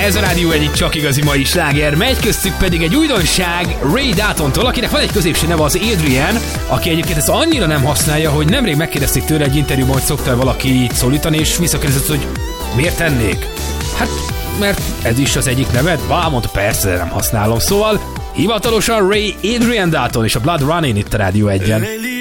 Ez a Rádió egyik csak igazi mai sláger, megy köztük pedig egy újdonság Ray Daltontól, akinek van egy középső neve, az Adrian, aki egyébként ezt annyira nem használja, hogy nemrég megkérdezték tőle egy interjúban, hogy szokta valaki így szólítani, és visszakérdezett, hogy miért tennék? Hát, mert ez is az egyik neved? Mondta, persze, de nem használom. Szóval hivatalosan Ray Adrian Dalton és a Blood Running itt a Rádió 1-en.